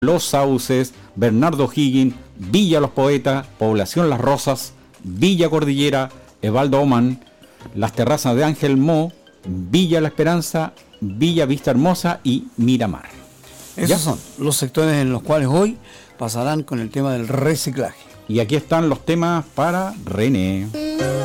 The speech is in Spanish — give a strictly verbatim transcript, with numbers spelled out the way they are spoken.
Los Sauces, Bernardo Higgins, Villa Los Poetas, Población Las Rosas, Villa Cordillera, Evaldo Oman, Las Terrazas de Ángel Mo, Villa La Esperanza, Villa Vista Hermosa y Miramar. Esos ¿Ya? son los sectores en los cuales hoy pasarán con el tema del reciclaje. Y aquí están los temas para René.